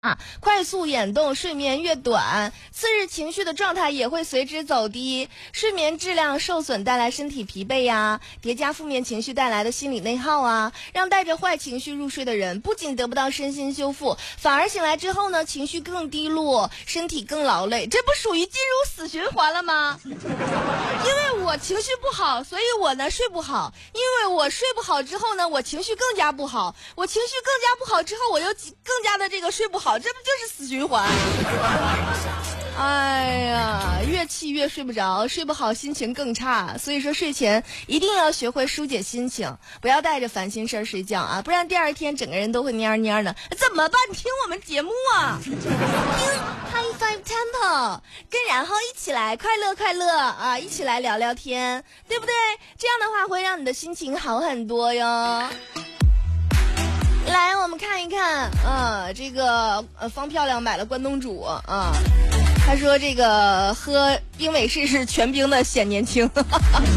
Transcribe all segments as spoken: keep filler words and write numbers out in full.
啊，快速眼动，睡眠越短，次日情绪的状态也会随之走低，睡眠质量受损带来身体疲惫呀，叠加负面情绪带来的心理内耗啊，让带着坏情绪入睡的人不仅得不到身心修复，反而醒来之后呢，情绪更低落，身体更劳累，这不属于进入死循环了吗？因为我情绪不好，所以我呢睡不好，因为我睡不好之后呢，我情绪更加不好，我情绪更加不好之后，我又更加的这个睡不好，这不就是死循环？哎呀，越气越睡不着，睡不好心情更差，所以说睡前一定要学会疏解心情，不要带着烦心事儿睡觉啊，不然第二天整个人都会蔫蔫的。怎么办？听我们节目啊，听 High Five Tempo， 跟然后一起来快乐快乐啊，一起来聊聊天，对不对？这样的话会让你的心情好很多哟。来，我们看一看啊，这个呃，方漂亮买了关东煮啊，他说这个喝冰美式是全冰的显年轻，可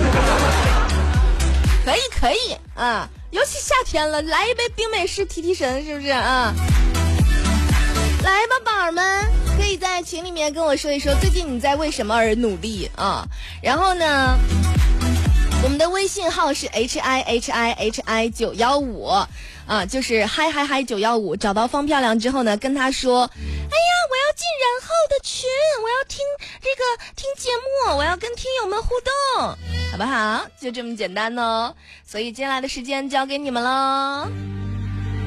以可以啊，尤其夏天了，来一杯冰美式提提神，是不是啊？来吧，宝儿们，可以在群里面跟我说一说，最近你在为什么而努力啊？然后呢，我们的微信号是 H I H I H I 九一五啊，就是嗨嗨嗨九一五，找到方漂亮之后呢，跟他说，哎呀，我要进然后的群，我要听这个听节目，我要跟听友们互动，好不好？就这么简单哦。所以接下来的时间交给你们喽。